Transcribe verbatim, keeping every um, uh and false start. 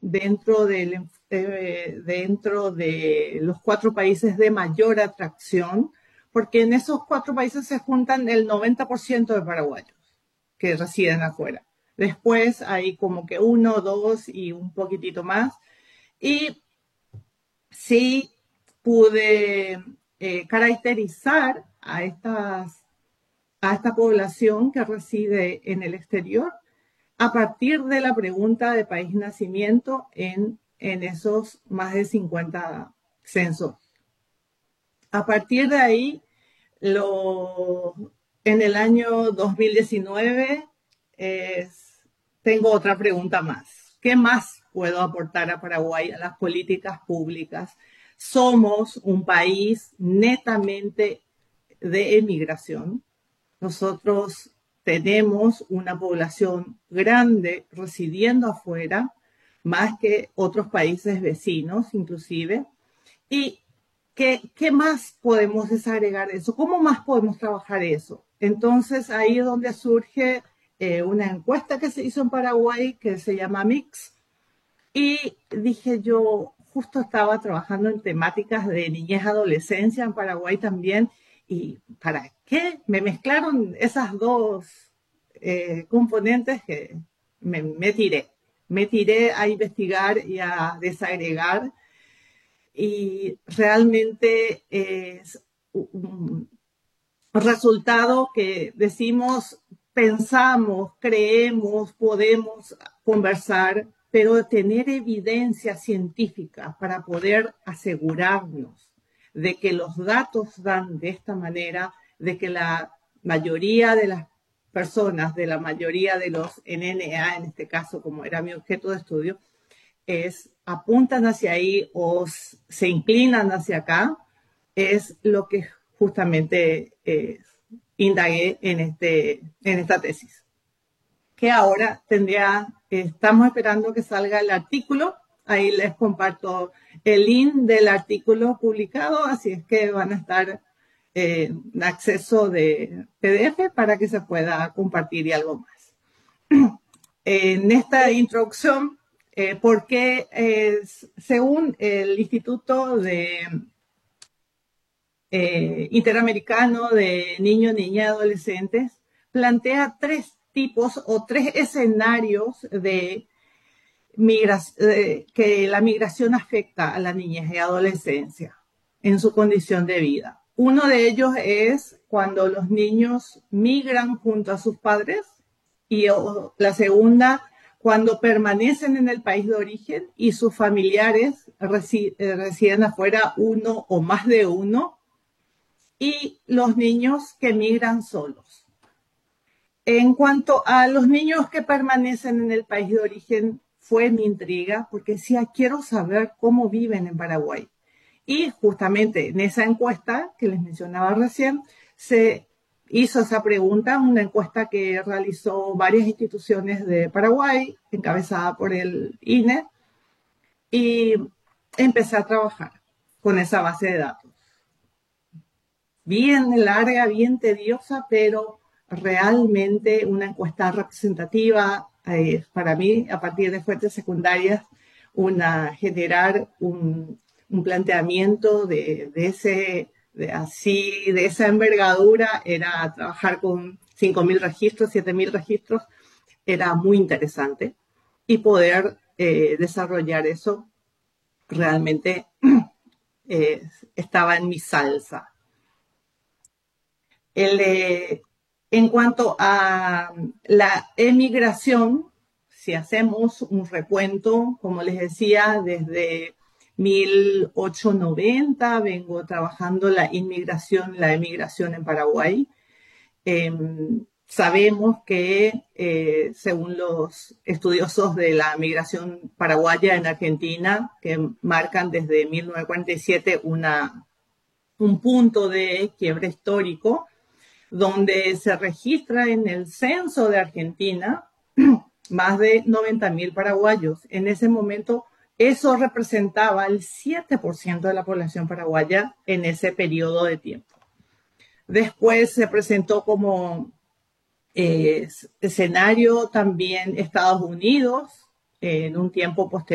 dentro, del, eh, dentro de los cuatro países de mayor atracción, porque en esos cuatro países se juntan el noventa por ciento de paraguayos que residen afuera. Después hay como que uno, dos y un poquitito más. Y sí pude eh, caracterizar a, estas, a esta población que reside en el exterior a partir de la pregunta de país nacimiento en, en esos más de cincuenta censos. A partir de ahí, lo, en el año dos mil diecinueve, es, tengo otra pregunta más. ¿Qué más puedo aportar a Paraguay, a las políticas públicas? Somos un país netamente de emigración. Nosotros tenemos una población grande residiendo afuera, más que otros países vecinos inclusive. ¿Y qué, qué más podemos desagregar eso? ¿Cómo más podemos trabajar eso? Entonces ahí es donde surge eh, una encuesta que se hizo en Paraguay que se llama Mix. Y dije yo, justo estaba trabajando en temáticas de niñez y adolescencia en Paraguay también. ¿Y para qué? Me mezclaron esas dos eh, componentes que me, me tiré. Me tiré a investigar y a desagregar. Y realmente es un resultado que decimos, pensamos, creemos, podemos conversar, pero tener evidencia científica para poder asegurarnos de que los datos dan de esta manera, de que la mayoría de las personas, de la mayoría de los N N A, en este caso, como era mi objeto de estudio, es apuntan hacia ahí o se inclinan hacia acá, es lo que justamente eh, indagué en, este, en esta tesis. Que ahora tendría, eh, estamos esperando que salga el artículo, ahí les comparto el link del artículo publicado, así es que van a estar eh, en acceso de P D F para que se pueda compartir y algo más. En esta introducción, eh, porque eh, según el Instituto de eh, Interamericano de Niños, Niñas y Adolescentes, plantea tres tipos o tres escenarios de, de que la migración afecta a la niñez y adolescencia en su condición de vida. Uno de ellos es cuando los niños migran junto a sus padres y o, la segunda, cuando permanecen en el país de origen y sus familiares resi residen afuera, uno o más de uno, y los niños que migran solos. En cuanto a los niños que permanecen en el país de origen, fue mi intriga, porque decía, quiero saber cómo viven en Paraguay. Y justamente en esa encuesta que les mencionaba recién, se hizo esa pregunta, una encuesta que realizó varias instituciones de Paraguay, encabezada por el I N E, y empecé a trabajar con esa base de datos. Bien larga, bien tediosa, pero realmente una encuesta representativa eh, para mí, a partir de fuentes secundarias, una, generar un, un planteamiento de, de, ese, de, así, de esa envergadura, era trabajar con cinco mil registros, siete mil registros, era muy interesante. Y poder eh, desarrollar eso realmente eh, estaba en mi salsa. El, eh, en cuanto a la emigración, si hacemos un recuento, como les decía, desde mil ochocientos noventa vengo trabajando la inmigración, la emigración en Paraguay. Eh, sabemos que, eh, según los estudiosos de la migración paraguaya en Argentina, que marcan desde mil novecientos cuarenta y siete una, un punto de quiebre histórico, donde se registra en el censo de Argentina más de noventa mil paraguayos. En ese momento, eso representaba el siete por ciento de la población paraguaya en ese periodo de tiempo. Después se presentó como eh, escenario también Estados Unidos, en un tiempo posterior.